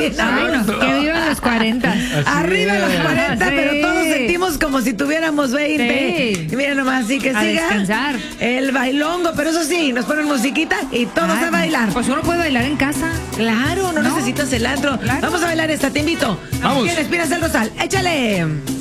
bien a gusto. Que vivan los 40. Arriba los 40, Sí. pero todos sentimos como si tuviéramos 20. Sí. Y mira nomás, así que A siga descansar. el bailongo, pero eso sí, nos ponen musiquita y todos a bailar. Pues uno puede bailar en casa. Claro, no ¿No? necesitas el antro. Claro. Vamos a bailar esta, te invito. Vamos. ¿Quién respiras el rosal? ¡Échale!